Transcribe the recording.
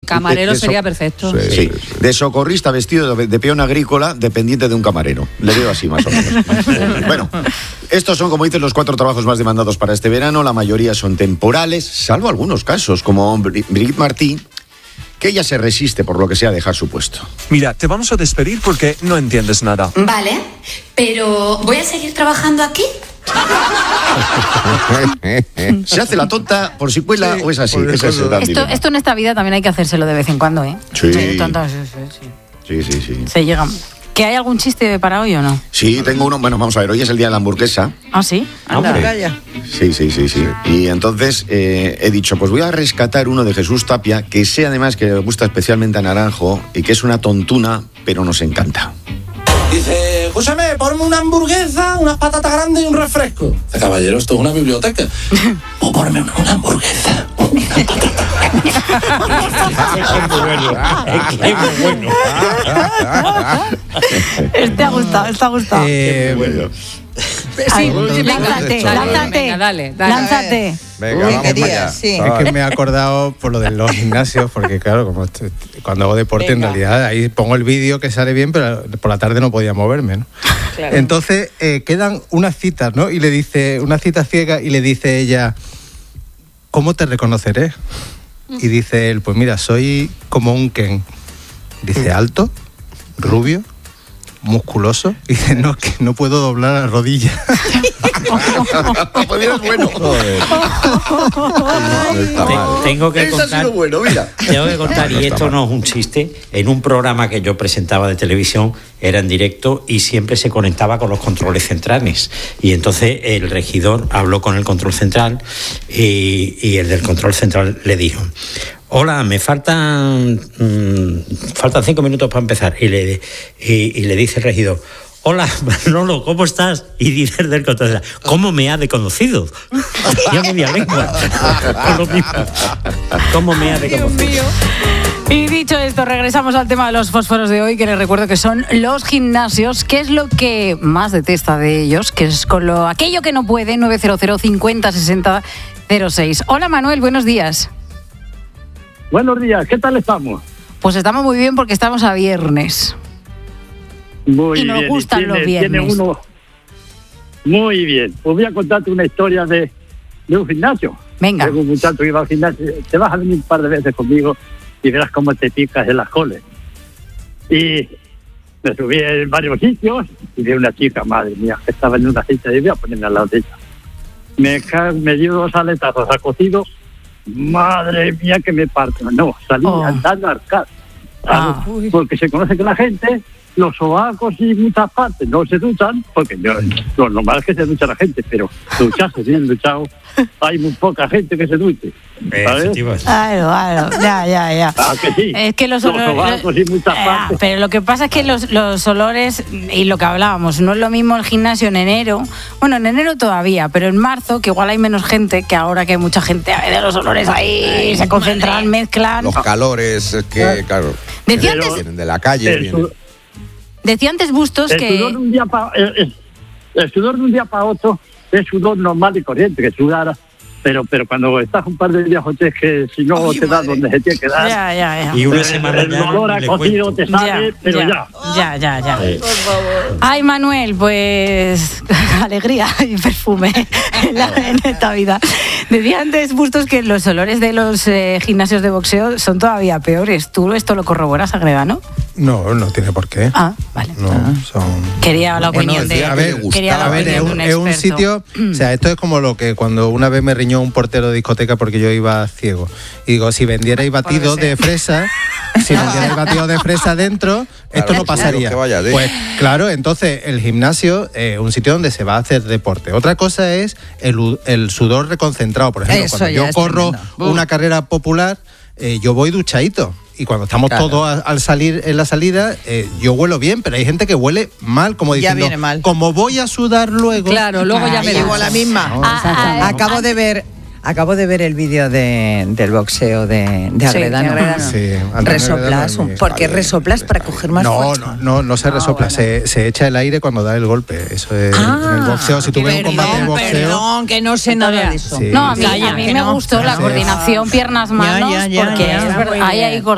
Camarero sería perfecto. Sí. De socorrista vestido de peón agrícola, dependiente de un camarero. Le veo así, más o menos. Bueno, estos son, como dicen, los 4 trabajos más demandados para este verano. La mayoría son temporales, salvo algunos casos, como Brigitte Martí, que ella se resiste, por lo que sea, a dejar su puesto. Mira, te vamos a despedir porque no entiendes nada. Vale, pero ¿voy a seguir trabajando aquí? ¿Se hace la tonta por si cuela o es así? Esto en esta vida también hay que hacérselo de vez en cuando, ¿eh? Sí. Sí. Se llega. ¿Que hay algún chiste para hoy o no? Sí, tengo uno. Bueno, vamos a ver, hoy es el día de la hamburguesa. ¿Ah, sí? Sí. Y entonces he dicho, pues voy a rescatar uno de Jesús Tapia, que sé además que le gusta especialmente a Naranjo y que es una tontuna, pero nos encanta. Dice, escúchame, ponme una hamburguesa, unas patatas grandes y un refresco. Dice, caballero, esto es una biblioteca. O ponme una hamburguesa, una patata. Es que es muy bueno. Te ha gustado. Bueno. Sí, lánzate. Dale. Lánzate. Venga, vamos allá. Sí. Es que me he acordado por lo de los gimnasios, porque claro, como cuando hago deporte, en realidad ahí pongo el vídeo que sale bien, pero por la tarde no podía moverme, ¿no? Claro. Entonces quedan unas citas, ¿no? Y le dice, una cita ciega, y le dice ella, ¿cómo te reconoceré? Y dice él, pues mira, soy como un Ken. Dice, alto, rubio, musculoso. Y dice, no, que no puedo doblar la rodilla. Pues bueno. Tengo que contar. Ha sido bueno, mira. Tengo que contar, y esto no es un chiste, en un programa que yo presentaba de televisión, era en directo y siempre se conectaba con los controles centrales. Y entonces el regidor habló con el control central y el del control central le dijo: hola, me faltan 5 minutos para empezar. Y le dice el regidor: hola, Manolo, ¿cómo estás? Y dice el del control: ¿cómo me ha conocido? Ya media lengua. Con lo mismo. ¿Cómo me ha conocido? Y dicho esto, regresamos al tema de los fósforos de hoy, que les recuerdo que son los gimnasios. ¿Qué es lo que más detesta de ellos? Que es con aquello que no puede. 900 50 60 06. Hola, Manuel, buenos días. Buenos días, ¿qué tal estamos? Pues estamos muy bien porque estamos a viernes. Muy y nos bien. Gustan los viernes. Tiene uno muy bien. Pues voy a contarte una historia de un gimnasio. Venga. Tengo un muchacho que va al gimnasio. Te vas a venir un par de veces conmigo y verás cómo te picas en las coles. Y me subí en varios sitios y vi una chica, madre mía, que estaba en una cita y voy a ponerme al lado de ella. Me dio 2 aletazos a cocido. Madre mía, que me parto. No, salí andando al arcado. Porque se conoce que la gente, los sobacos y muchas partes no se duchan, porque lo normal es que se ducha la gente, pero ducharse bien duchado, hay muy poca gente que se duche. ¿Sabes? Claro, ya. Ah, que sí. Es que los olores, sobacos y muchas partes. Pero lo que pasa es que los olores, y lo que hablábamos, no es lo mismo el gimnasio en enero. Bueno, en enero todavía, pero en marzo, que igual hay menos gente, que ahora que hay mucha gente, a ver, de los olores ahí se concentran, mezclan. Los calores, es que, claro, decía antes, vienen de la calle. Decía antes Bustos el que... Sudor de un día el sudor de un día para otro es sudor normal y corriente, que sudara. Pero cuando estás un par de días, es que si no te da donde se tiene que dar. Ya. Y una semana el olor a cocido te sale, pero ya. Ya. Por favor. Ay, Manuel, pues alegría y perfume en esta vida. Decía antes Bustos que los olores de los gimnasios de boxeo son todavía peores. ¿Tú esto lo corroboras, Agredano? No tiene por qué. Ah, vale. No, son... Quería la opinión de... A ver, es un sitio... O sea, esto es como lo que cuando una vez me riñó un portero de discoteca porque yo iba ciego. Y digo, si vendierais batidos de fresa, dentro, esto no pasaría. Pues claro, entonces el gimnasio es un sitio donde se va a hacer deporte. Otra cosa es el sudor reconcentrado. Por ejemplo, cuando yo corro una carrera popular, yo voy duchadito. Y cuando estamos todos al salir en la salida, yo huelo bien, pero hay gente que huele mal, como diciendo, ya viene mal. Como voy a sudar luego. Claro, luego ya me llevo la misma. Acabo de ver el vídeo del boxeo de Agredano. Sí, resoplas, porque resoplas para coger más fuerza. No se resopla, se echa el aire cuando da el golpe. Eso es en el boxeo. Si tú ves un combate de boxeo. Perdón, que no sé nada de eso. Sí, no, a mí me gustó la coordinación piernas-manos, porque es verdad, ahí